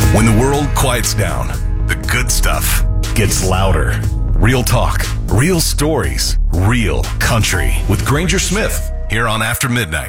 When the world quiets down, the good stuff gets louder. Real talk, real stories, real country with Granger Smith here on After Midnight.